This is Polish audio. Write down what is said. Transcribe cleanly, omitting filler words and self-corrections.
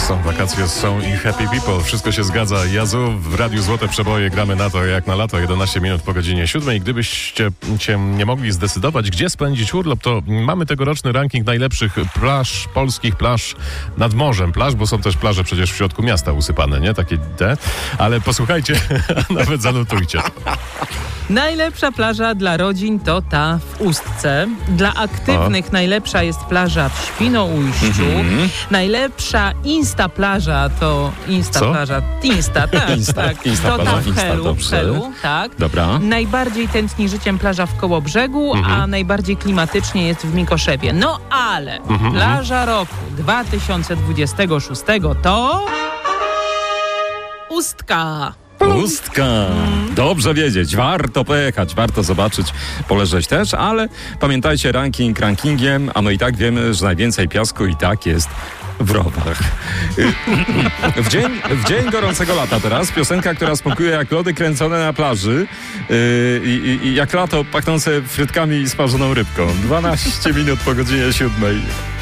wakacje są i happy people. Wszystko się zgadza. Jazu, w Radiu Złote Przeboje gramy na to jak na lato. 11 minut po godzinie 7. Gdybyście się nie mogli zdecydować, gdzie spędzić urlop, to mamy tegoroczny ranking najlepszych plaż, polskich plaż nad morzem. Plaż, bo są też plaże przecież w środku miasta usypane, nie? Takie te. Ale posłuchajcie, nawet zanotujcie. Najlepsza plaża dla rodzin to ta w Ustce. Dla aktywnych najlepsza jest plaża w Świnoujściu. Najlepsza Insta plaża to Insta Co? plaża. Insta, tak. Insta to ta plaża, w Insta, Helu, dobrze. tak. Dobra. Najbardziej tętni życiem plaża w Kołobrzegu, a najbardziej klimatycznie jest w Mikoszewie. No ale plaża roku 2026 to Ustka. Pustka. Dobrze wiedzieć, warto pojechać, warto zobaczyć, poleżeć też, ale pamiętajcie, ranking rankingiem, a my i tak wiemy, że najwięcej piasku i tak jest w rowach. W dzień gorącego lata teraz piosenka, która smakuje jak lody kręcone na plaży i jak lato pachnące frytkami i smażoną rybką. 12 minut po godzinie 7.